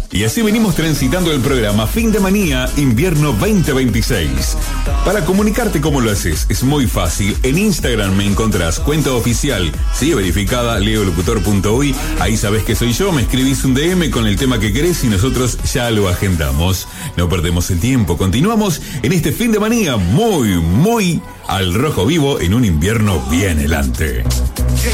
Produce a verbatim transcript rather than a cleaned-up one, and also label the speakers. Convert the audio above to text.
Speaker 1: Y así venimos transitando el programa Fin de Manía Invierno veinte veintiséis. Para comunicarte cómo lo haces, es muy fácil. En Instagram me encontrás cuenta oficial, sí, verificada, leolocutor punto uy. Ahí sabés que soy yo, me escribís un D M con el tema que querés y nosotros ya lo agendamos. No perdemos el tiempo, continuamos en este Fin de Manía muy, muy al rojo vivo en un invierno bien helante.